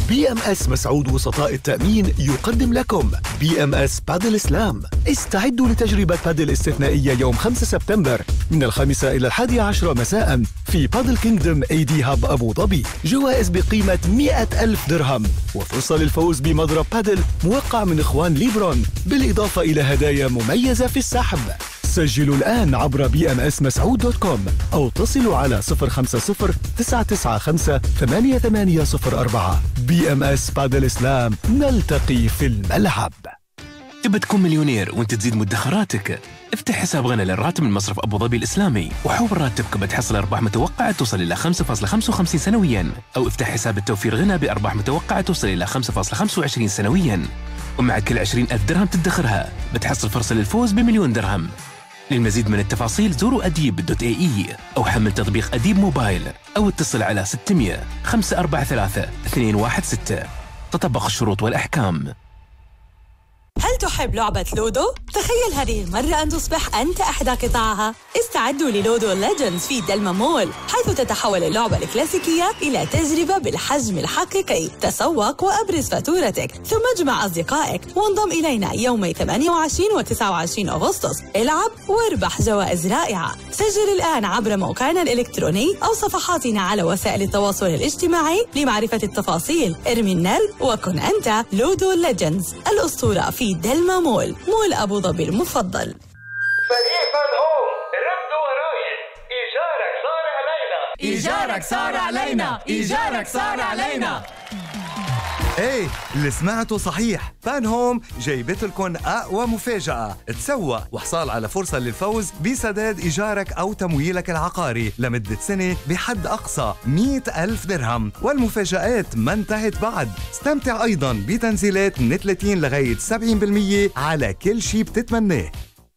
BMS مسعود وسطاء التأمين يقدم لكم BMS بادل سلام. استعدوا لتجربة بادل استثنائية يوم 5 سبتمبر من 5 إلى 11 مساء في بادل كينغدوم AD هاب أبو ظبي. جوائز بقيمة 100,000 درهم وفرصة للفوز بمضرب بادل موقع من إخوان ليبرون، بالإضافة إلى هدايا مميزة في السحب. سجلوا الآن عبر bmsmasعود.com أو اتصلوا على 050-995-8804. BMS بادل سلام، نلتقي في الملعب. تبى تكون مليونير وانت تزيد مدخراتك؟ افتح حساب غنى للراتب من مصرف أبو ظبي الإسلامي وحول راتبك بتحصل أرباح متوقعة توصل إلى 5.55 سنوياً، أو افتح حساب التوفير غنى بأرباح متوقعة توصل إلى 5.25 سنوياً، ومع كل 20,000 درهم تدخرها بتحصل فرصة للفوز ب1,000,000 درهم. للمزيد من التفاصيل زوروا أديب.ae أو حمل تطبيق أديب موبايل أو اتصل على 600 543 216. تطبق الشروط والأحكام. هل تحب لعبة لودو؟ تخيل هذه المرة أن تصبح أنت أحدى قطعها. استعدوا للودو ليجندز في دلما مول، حيث تتحول اللعبة الكلاسيكية إلى تجربة بالحجم الحقيقي. تسوق وأبرز فاتورتك، ثم اجمع أصدقائك وانضم إلينا يومي 28 و 29 أغسطس. العب واربح جوائز رائعة. سجل الآن عبر موقعنا الإلكتروني أو صفحاتنا على وسائل التواصل الاجتماعي لمعرفة التفاصيل. ارمي النرد وكن أنت لودو ليجندز، الأسطورة في دلما مول، مول أبو ظبي المفضل. فريق فان هوم ردوا وراي، إيجارك صار علينا، إيجارك صار علينا، إيجارك صار علينا. ايه اللي سمعته صحيح، فان هوم جايبت لكم اقوى مفاجأة. تسوق وحصال على فرصة للفوز بسداد إيجارك أو تمويلك العقاري لمدة سنة بحد أقصى 100,000 درهم، والمفاجآت ما انتهت بعد. استمتع أيضا بتنزيلات من 30 لغاية 70% على كل شيء بتتمناه.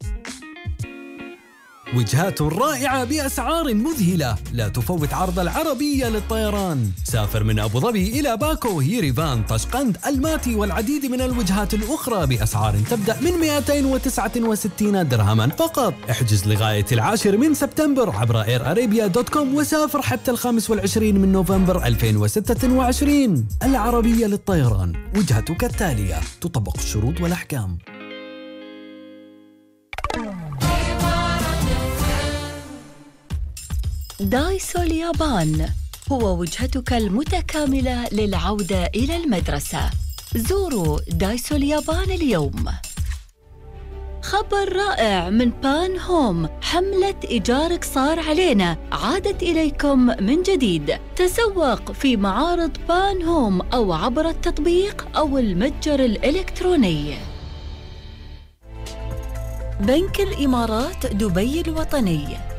وجهات رائعة بأسعار مذهلة. لا تفوت عرض العربية للطيران. سافر من أبو ظبي إلى باكو، ييريفان، طشقند، الماتي والعديد من الوجهات الأخرى بأسعار تبدأ من 269 درهما فقط. احجز لغاية 10 سبتمبر عبر airarabia.com وسافر حتى 25 نوفمبر 2026. العربية للطيران، وجهتك التالية، تطبق الشروط والأحكام. دايسو اليابان هو وجهتك المتكاملة للعودة إلى المدرسة. زوروا دايسو اليابان اليوم. خبر رائع من بان هوم، حملة إيجارك صار علينا عادت إليكم من جديد. تسوق في معارض بان هوم أو عبر التطبيق أو المتجر الإلكتروني. بنك الإمارات دبي الوطني،